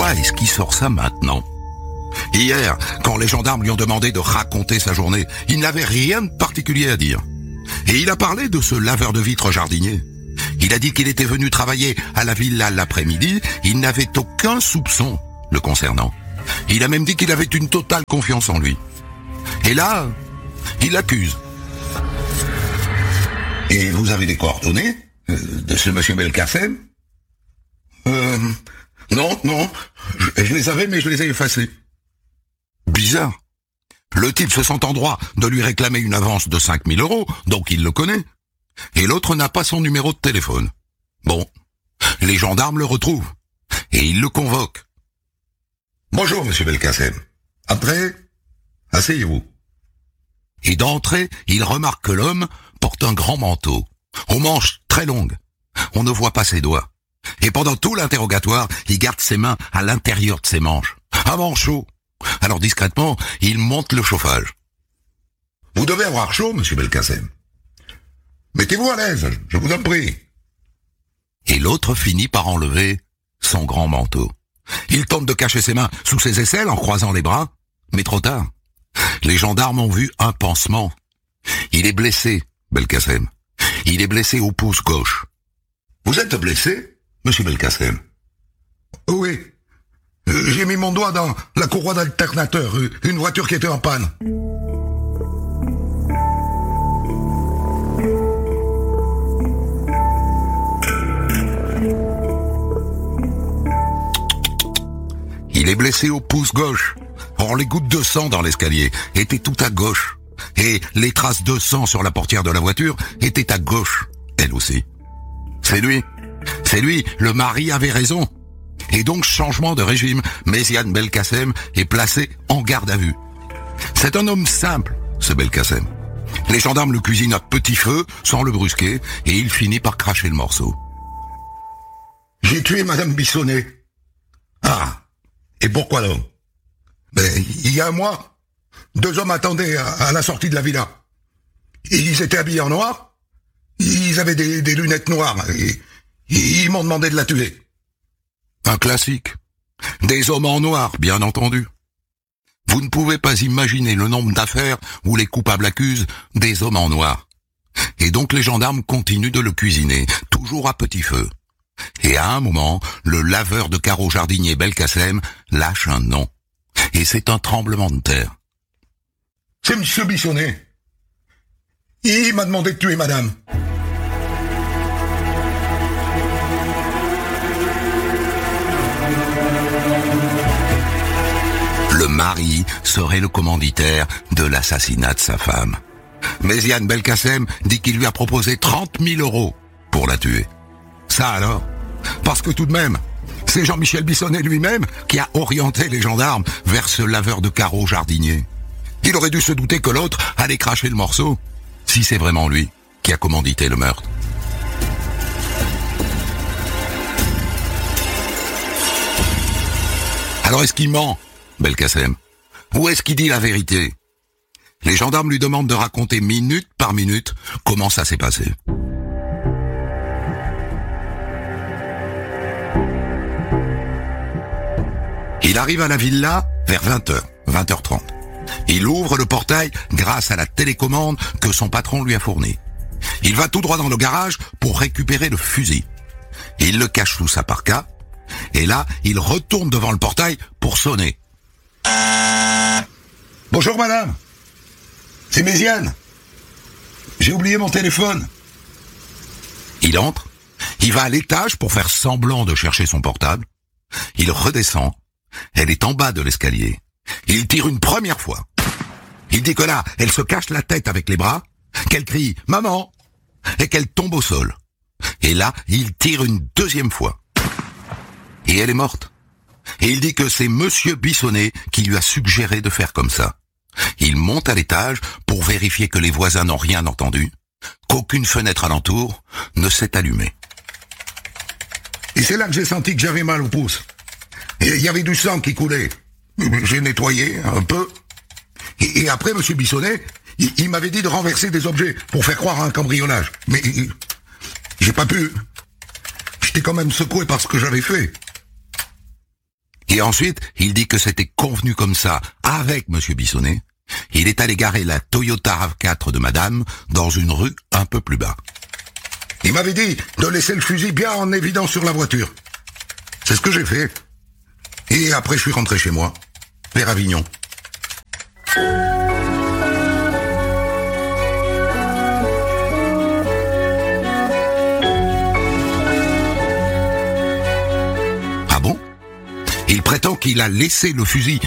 Pourquoi est-ce qu'il sort ça maintenant? Hier, quand les gendarmes lui ont demandé de raconter sa journée, il n'avait rien de particulier à dire. Et il a parlé de ce laveur de vitres jardinier. Il a dit qu'il était venu travailler à la villa l'après-midi, il n'avait aucun soupçon le concernant. Il a même dit qu'il avait une totale confiance en lui. Et là, il l'accuse. Et vous avez des coordonnées de ce monsieur Belkacem? Non, je les avais, mais je les ai effacés. Bizarre. Le type se sent en droit de lui réclamer une avance de 5 000 €, donc il le connaît. Et l'autre n'a pas son numéro de téléphone. Bon, les gendarmes le retrouvent, et ils le convoquent. Bonjour, monsieur Belkacem. Entrez, asseyez-vous. Et d'entrée, il remarque que l'homme porte un grand manteau, aux manches très longues. On ne voit pas ses doigts. Et pendant tout l'interrogatoire, il garde ses mains à l'intérieur de ses manches, avant chaud. Alors discrètement, il monte le chauffage. Vous devez avoir chaud, monsieur Belkacem. Mettez-vous à l'aise, je vous en prie. Et l'autre finit par enlever son grand manteau. Il tente de cacher ses mains sous ses aisselles en croisant les bras, mais trop tard. Les gendarmes ont vu un pansement. Il est blessé, Belkacem. Il est blessé au pouce gauche. Vous êtes blessé, monsieur Belkacem? Oui. J'ai mis mon doigt dans la courroie d'alternateur, une voiture qui était en panne. Il est blessé au pouce gauche. Or, les gouttes de sang dans l'escalier étaient tout à gauche. Et les traces de sang sur la portière de la voiture étaient à gauche, elles aussi. C'est lui, le mari avait raison. Et donc, changement de régime, Méziane Belkacem est placé en garde à vue. C'est un homme simple, ce Belkacem. Les gendarmes le cuisinent à petit feu, sans le brusquer, et il finit par cracher le morceau. J'ai tué madame Bissonnet. Ah, et pourquoi donc? Il y a un mois, 2 hommes attendaient à la sortie de la villa. Ils étaient habillés en noir, ils avaient des lunettes noires, et ils m'ont demandé de la tuer. Un classique. Des hommes en noir, bien entendu. Vous ne pouvez pas imaginer le nombre d'affaires où les coupables accusent des hommes en noir. Et donc les gendarmes continuent de le cuisiner, toujours à petit feu. Et à un moment, le laveur de carreaux jardinier Belkacem lâche un nom. Et c'est un tremblement de terre. C'est monsieur Bissonnet. Il m'a demandé de tuer madame. Le mari serait le commanditaire de l'assassinat de sa femme. Méziane Belkacem dit qu'il lui a proposé 30 000 € pour la tuer. Ça alors? Parce que tout de même, c'est Jean-Michel Bissonnet lui-même qui a orienté les gendarmes vers ce laveur de carreaux jardinier. Il aurait dû se douter que l'autre allait cracher le morceau, si c'est vraiment lui qui a commandité le meurtre. Alors est-ce qu'il ment, Belkacem? Ou est-ce qu'il dit la vérité? Les gendarmes lui demandent de raconter minute par minute comment ça s'est passé. Il arrive à la villa vers 20h, 20h30. Il ouvre le portail grâce à la télécommande que son patron lui a fournie. Il va tout droit dans le garage pour récupérer le fusil. Il le cache sous sa parka, et là, il retourne devant le portail pour sonner. Bonjour madame. C'est Méziane. J'ai oublié mon téléphone. Il entre, il va à l'étage pour faire semblant de chercher son portable. Il redescend, elle est en bas de l'escalier. Il tire une première fois. Il dit que là, elle se cache la tête avec les bras, qu'elle crie « Maman !» et qu'elle tombe au sol. Et là, il tire une deuxième fois. Et elle est morte. Et il dit que c'est monsieur Bissonnet qui lui a suggéré de faire comme ça. Il monte à l'étage pour vérifier que les voisins n'ont rien entendu, qu'aucune fenêtre alentour ne s'est allumée. Et c'est là que j'ai senti que j'avais mal au pouce. Et il y avait du sang qui coulait. J'ai nettoyé un peu. Et après, monsieur Bissonnet, il m'avait dit de renverser des objets pour faire croire à un cambriolage. Mais j'ai pas pu. J'étais quand même secoué par ce que j'avais fait. Et Et ensuite, il dit que c'était convenu comme ça avec Monsieur Bissonnet. Il est allé garer la Toyota RAV4 de madame dans une rue un peu plus bas. Il m'avait dit de laisser le fusil bien en évidence sur la voiture. C'est ce que j'ai fait. Et après, je suis rentré chez moi, vers Avignon. Ah bon? Il prétend qu'il a laissé le fusil